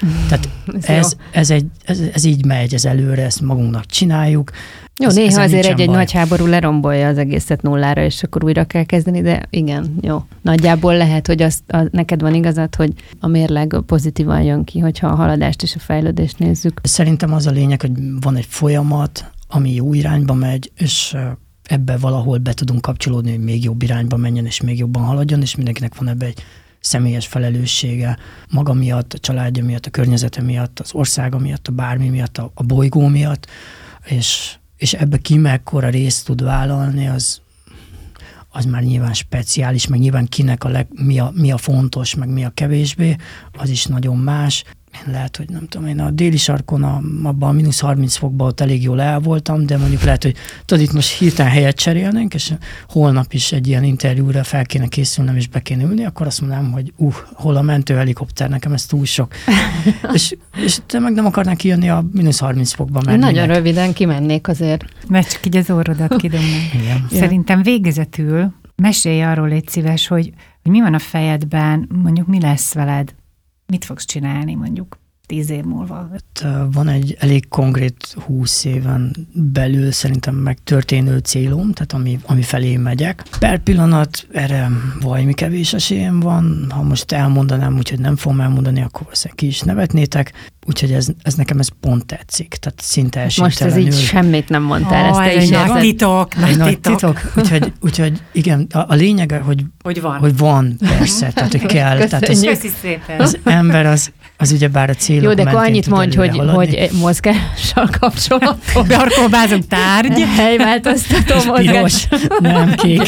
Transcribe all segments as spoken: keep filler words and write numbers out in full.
Tehát ez, ez, egy, ez, ez így megy, ez előre, ezt magunknak csináljuk. Jó, ez, néha azért egy-egy nagy háború lerombolja az egészet nullára, és akkor újra kell kezdeni, de igen, jó. Nagyjából lehet, hogy azt, a, neked van igazad, hogy a mérleg pozitívan jön ki, hogyha a haladást és a fejlődést nézzük. Szerintem az a lényeg, hogy van egy folyamat, ami jó irányba megy, és ebbe valahol be tudunk kapcsolódni, hogy még jobb irányba menjen, és még jobban haladjon, és mindenkinek van ebbe egy személyes felelőssége maga miatt, a családja miatt, a környezete miatt, az országa miatt, a bármi miatt, a, a bolygó miatt, és, és ebbe ki mekkora részt tud vállalni, az, az már nyilván speciális, meg nyilván kinek a leg, mi, a, mi a fontos, meg mi a kevésbé, az is nagyon más. Én lehet, hogy nem tudom, én a déli sarkon, a, abban a mínusz harminc fokban ott elég jól el voltam, de mondjuk lehet, hogy tudod, itt most hirtelen helyet cserélnénk, és holnap is egy ilyen interjúra fel kéne készülnem, és be kéne ülni, akkor azt mondanám, hogy uh, hol a mentőhelikopter, nekem ez túl sok. és, és te meg nem akarnál kijönni a mínusz harminc fokba menni. Nagyon meg. Röviden kimennék azért. Mert csak így az orrodat kidomni. Szerintem végezetül mesélj arról, légy szíves, hogy, hogy mi van a fejedben, mondjuk mi lesz veled. Mit fogsz csinálni mondjuk tíz év múlva? Van egy elég konkrét húsz éven belül szerintem megtörténő célom, tehát ami, ami felé megyek. Per pillanat erre valami kevés esélyem van, ha most elmondanám, úgyhogy nem fogom elmondani, akkor valószínűleg ki is nevetnétek. Úgyhogy ez, ez nekem ez pont tetszik, tehát szinte esélytelenül. Most ez így semmit nem mondtál, oh, ezt te is érzed. Nagy titok, nagy, nagy titok. titok. Úgyhogy, úgyhogy igen, a, a lényege, hogy, hogy van, hogy van persze, tehát hogy kell. Tehát az, az ember az, az ugyebár a célok mentén. Jó, de akkor annyit mondj, hogy, hogy mozgással kapcsolatos. Darkolbázunk tárgy. Helyváltoztató mozgás. Nem kék.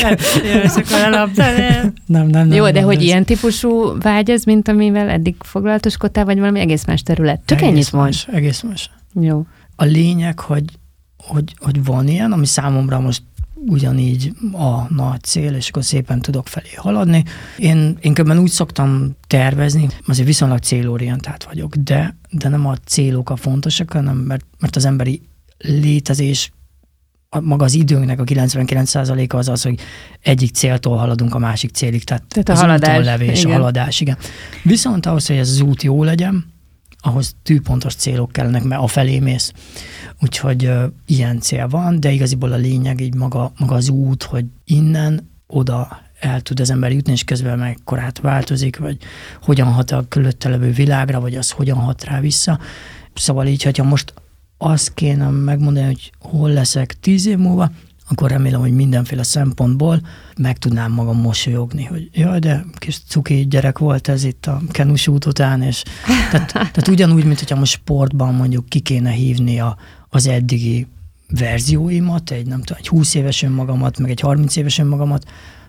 nem, nem, nem. Jó, de nem, hogy ez. ilyen típusú vágy ez, mint amivel eddig foglalatoskodtál, vagy valami egész más terület? Csak egész ennyit mondj. Más, egész más. Jó. A lényeg, hogy, hogy, hogy van ilyen, ami számomra most ugyanígy a nagy cél, és akkor szépen tudok felé haladni. Én, én körben úgy szoktam tervezni, azért viszonylag célorientált vagyok, de, de nem a célok a fontosak, hanem mert, mert az emberi létezés, a, maga az időnknek a kilencvenkilenc százaléka az az, hogy egyik céltól haladunk a másik célig, tehát, tehát a az haladás, levés, igen. a haladás, igen. Viszont ahhoz, hogy ez az út jó legyen, ahhoz tűpontos célok kellenek, mert afelé mész. Úgyhogy uh, ilyen cél van, de igaziból a lényeg így maga, maga az út, hogy innen oda el tud az ember jutni, és közben mekkorát változik, vagy hogyan hat a körülötte levő világra, vagy az hogyan hat rá vissza. Szóval így, hogyha most azt kéne megmondani, hogy hol leszek tíz év múlva, akkor remélem, hogy mindenféle szempontból meg tudnám magam mosolyogni, hogy jaj, de kis cuki gyerek volt ez itt a Kenus út után, és tehát, tehát ugyanúgy, mint hogyha most sportban mondjuk ki kéne hívni a, az eddigi verzióimat, egy nem tudom, egy húsz éves önmagamat, meg egy harminc éves önmagamat,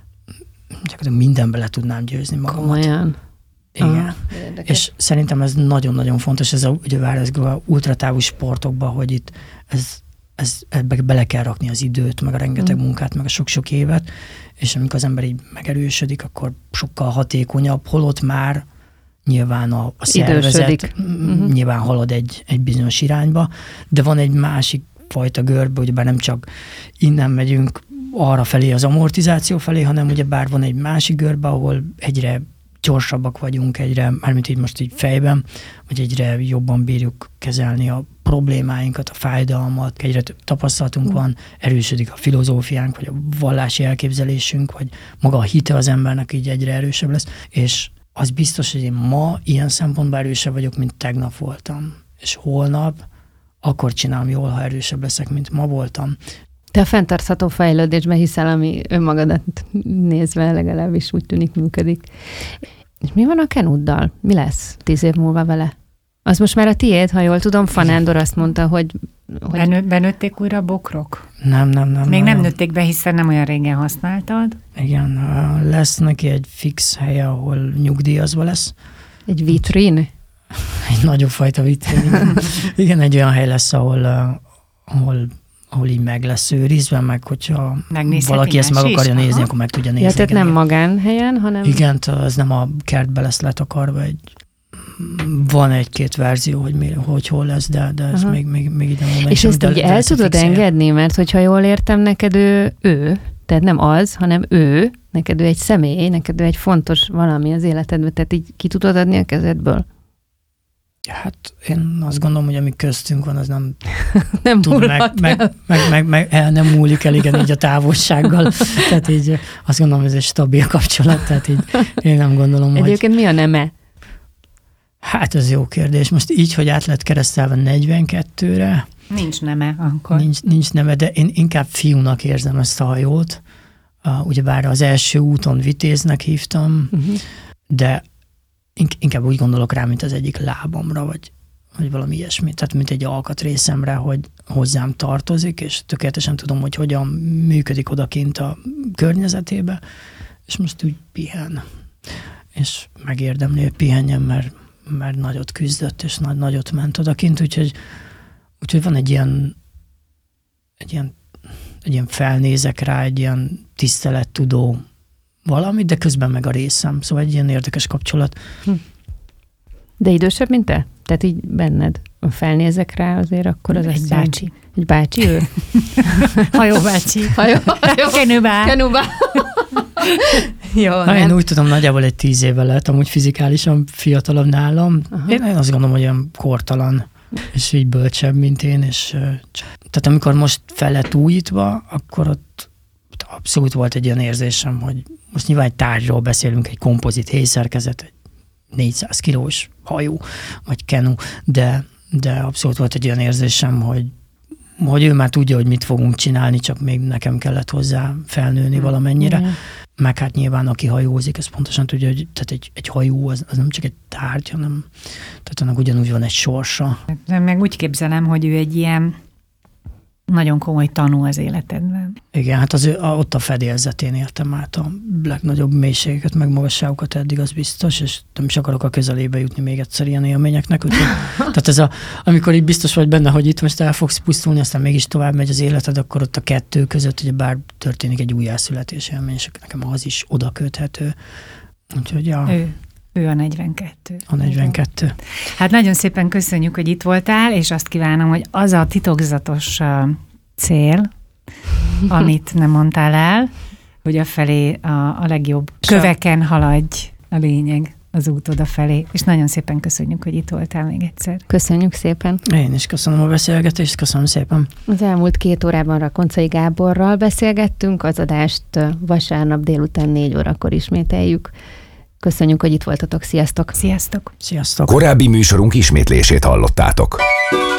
csak mindenbe le tudnám győzni magamat. Komolyan. Igen. Ah, és szerintem ez nagyon-nagyon fontos, ez a, ugye vár, ez a ultratávú sportokban, hogy itt ez Ez, ebbe bele kell rakni az időt, meg a rengeteg munkát, meg a sok-sok évet, és amikor az ember így megerősödik, akkor sokkal hatékonyabb, holott már nyilván a, a szervezet uh-huh. nyilván halad egy, egy bizonyos irányba, de van egy másik fajta görbe, ugyebár nem csak innen megyünk arra felé, az amortizáció felé, hanem ugyebár van egy másik görbe, ahol egyre gyorsabbak vagyunk, egyre, mármint így most így fejben, vagy egyre jobban bírjuk kezelni a problémáinkat, a fájdalmat, egyre több tapasztalatunk van, erősödik a filozófiánk, vagy a vallási elképzelésünk, vagy maga a hite az embernek így egyre erősebb lesz, és az biztos, hogy én ma ilyen szempontból erősebb vagyok, mint tegnap voltam. És holnap akkor csinálom jól, ha erősebb leszek, mint ma voltam. Te a fenntartható fejlődésben hiszel, ami önmagadat nézve legalábbis úgy tűnik működik. És mi van a Kenuddal? Mi lesz tíz év múlva vele? Az most már a tiéd, ha jól tudom, Fanándor azt mondta, hogy... hogy... Benő, benőtték újra a bokrok? Nem, nem, nem. Még nem, nem nőtték be, hiszen nem olyan régen használtad. Igen, lesz neki egy fix helye, ahol nyugdíjazva lesz. Egy vitrín? Egy nagyobb fajta vitrín. Igen. Igen, egy olyan hely lesz, ahol, ahol, ahol így meg lesz őrizve, meg hogyha valaki ezt meg akarja is? nézni, Aha. akkor meg tudja nézni. Ja, tehát igen, nem magánhelyen, hanem... Igen, az nem a kertbe lesz letakarva, egy van egy-két verzió, hogy, mi, hogy hol lesz, de, de ez még, még, még ide mondani. És ezt így el tudod engedni, mert hogyha jól értem, neked ő, ő, tehát nem az, hanem ő, neked ő egy személy, neked ő egy fontos valami az életedben, tehát így ki tudod adni a kezedből? én azt gondolom, hogy ami köztünk van, az nem, nem tud meg, meg, meg, meg, meg el nem múlik el, igen, így a távolsággal. Tehát így azt gondolom, hogy ez egy stabil kapcsolat, tehát így én nem gondolom, Egyébként hogy... mi a neme? Hát ez jó kérdés. Most így, hogy át lett keresztelve negyvenkettőre. Nincs neme akkor. Nincs, nincs neme, de én inkább fiúnak érzem ezt a hajót. Uh, ugyebár az első úton Vitéznek hívtam, uh-huh. de inkább úgy gondolok rá, mint az egyik lábamra, vagy, vagy valami ilyesmi. Tehát mint egy alkatrészemre, hogy hozzám tartozik, és tökéletesen tudom, hogy hogyan működik odakint a környezetébe, és most úgy pihen. És megérdemli, hogy pihenjen, mert, mert nagyot küzdött, és nagy, nagyot ment odakint, úgyhogy, úgyhogy van egy ilyen, egy ilyen egy ilyen felnézek rá, egy ilyen tisztelettudó valami, de közben meg a részem. Szóval egy ilyen érdekes kapcsolat. Hm. De idősebb, mint te? Tehát így benned? Ha felnézek rá azért, akkor az egy azt bácsi. Egy bácsi ő? Hajó bácsi. Hajó, hajó. Kenubá. Kenubá. Jó, Na, én úgy tudom, nagyjából egy tíz évvel lehet amúgy fizikálisan fiatalabb nálam. Én, én azt gondolom, hogy olyan kortalan, és így bölcsebb, mint én, és tehát amikor most fel lett újítva, akkor ott abszolút volt egy olyan érzésem, hogy most nyilván egy tárgyról beszélünk, egy kompozit héjszerkezet, egy négyszáz kilós hajó, vagy kenu, de, de abszolút volt egy olyan érzésem, hogy, hogy ő már tudja, hogy mit fogunk csinálni, csak még nekem kellett hozzá felnőni valamennyire. Mm. Meg hát nyilván, aki hajózik, ez pontosan tudja, hogy tehát egy, egy hajó az, az nem csak egy tárgy, hanem tehát annak ugyanúgy van egy sorsa. Meg úgy képzelem, hogy ő egy ilyen nagyon komoly tanú az életedben. Igen, hát az ő, a, ott a fedélzetén értem át a legnagyobb mélységeket, meg magasságokat eddig, az biztos, és nem is akarok a közelébe jutni még egyszer ilyen élményeknek. Úgyhogy, tehát ez a, amikor így biztos vagy benne, hogy itt most el fogsz pusztulni, aztán mégis tovább megy az életed, akkor ott a kettő között, ugye bár történik egy újjászületés élmény, és nekem az is oda köthető. Úgyhogy ja. Ő. Ő a negyvenkettő. A negyvenkettő. Hát nagyon szépen köszönjük, hogy itt voltál, és azt kívánom, hogy az a titokzatos uh, cél, amit nem mondtál el, hogy afelé a, a legjobb köveken haladj, a lényeg, az út odafelé. És nagyon szépen köszönjük, hogy itt voltál még egyszer. Köszönjük szépen. Én is köszönöm a beszélgetést, köszönöm szépen. Az elmúlt két órában Rakoncai Gáborral beszélgettünk, az adást vasárnap délután négy órakor ismételjük. Köszönjük, hogy itt voltatok. Sziasztok! Sziasztok! Sziasztok! Korábbi műsorunk ismétlését hallottátok.